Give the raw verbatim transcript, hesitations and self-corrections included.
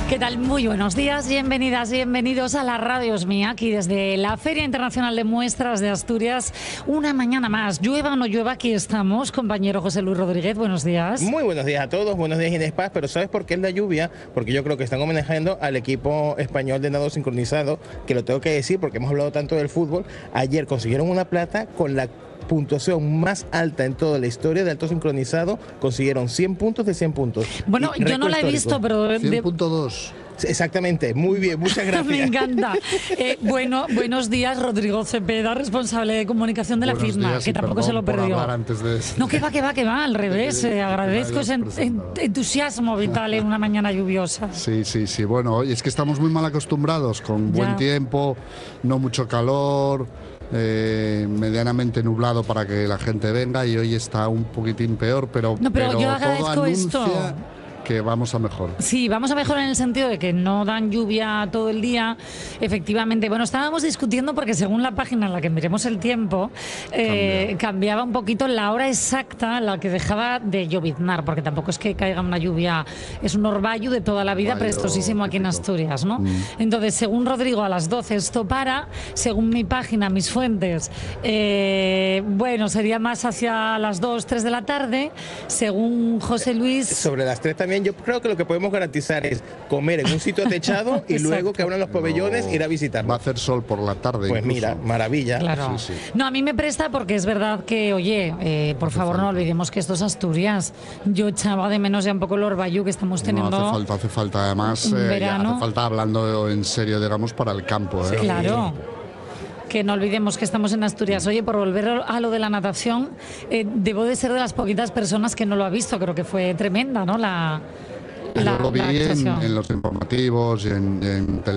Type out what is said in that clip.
¿Qué tal? Muy buenos días, bienvenidas, bienvenidos a la Radio Es Mía, aquí desde la Feria Internacional de Muestras de Asturias. Una mañana más, llueva o no llueva, aquí estamos. Compañero José Luis Rodríguez, buenos días. Muy buenos días a todos, buenos días Inés Paz, pero ¿sabes por qué es la lluvia? Porque yo creo que están homenajeando al equipo español de nado sincronizado, que lo tengo que decir porque hemos hablado tanto del fútbol. Ayer consiguieron una plata con la puntuación más alta en toda la historia de alto sincronizado, consiguieron cien puntos de cien puntos. Bueno, y yo no la he histórico. visto, pero... cien punto dos. Exactamente, muy bien, muchas gracias. Me encanta. Eh, bueno, buenos días, Rodrigo Cepeda, responsable de comunicación de la Buenos firma, días, que y tampoco perdón se lo por perdió. hablar antes de eso. No, que va, que va, que va, al revés. Eh, agradezco ese en- en- entusiasmo vital en una mañana lluviosa. Sí, sí, sí. Bueno, es que estamos muy mal acostumbrados, con Ya. buen tiempo, no mucho calor, eh, medianamente nublado para que la gente venga, y hoy está un poquitín peor, pero, No, pero yo todo agradezco anuncia esto. que vamos a mejor. Sí, vamos a mejorar en el sentido de que no dan lluvia todo el día. Efectivamente, bueno, estábamos discutiendo porque según la página en la que miremos el tiempo, eh, cambiaba un poquito la hora exacta en la que dejaba de lloviznar, porque tampoco es que caiga una lluvia, es un orvallo de toda la vida, Orvallo prestosísimo aquí en típico. Asturias, ¿no? Mm. Entonces, según Rodrigo, a las doce esto para, según mi página, mis fuentes, eh, bueno, sería más hacia las dos, tres de la tarde, según José Luis... Sobre las tres también, yo creo que lo que podemos garantizar es comer en un sitio techado y Exacto. luego que abran los pabellones, No, ir a Va a visitarlo. hacer sol por la tarde. Pues incluso. mira, maravilla. Claro. Sí, sí. No, a mí me presta porque es verdad que, oye, eh, por Hace favor no falta. olvidemos que esto es Asturias. Yo echaba de menos ya un poco el orvallo que estamos teniendo. No, hace falta, hace falta. Además, un eh, ya verano. hace falta, hablando en serio, digamos, para el campo. ¿eh? Claro. Que no olvidemos que estamos en Asturias. Oye, por volver a lo de la natación, eh, debo de ser de las poquitas personas que no lo ha visto. Creo que fue tremenda, ¿no? La, la, Yo lo vi la en, actuación. en los informativos y en, en